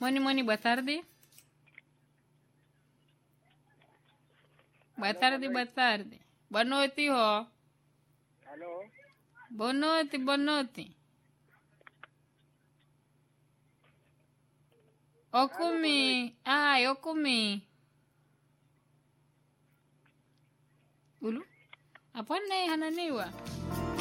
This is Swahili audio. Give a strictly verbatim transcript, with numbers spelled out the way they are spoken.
Moni, Moni, boa tarde. Boa tarde, boa tarde. Boa noite, ho. Aló. Boa noite, boa noite. Eu comi. Ah, eu comi. Ulu? Apa ni hananiwa?